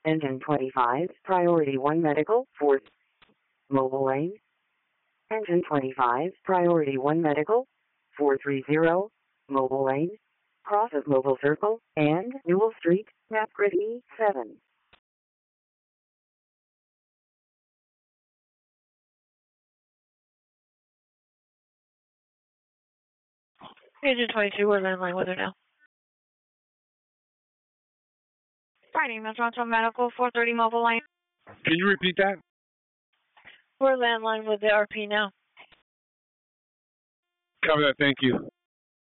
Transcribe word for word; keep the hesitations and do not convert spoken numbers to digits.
Engine twenty-five, Priority one Medical, fourth Mobile Lane. Engine twenty-five, Priority one Medical, four three zero, Mobile Lane, cross of Mobile Circle, and Newell Street, map grid E seven. Engine twenty-two, we're landline with her now. Friday, Metro Medical, four thirty Mobile Lane. Can you repeat that? We're landline with the R P now. Cover that, thank you.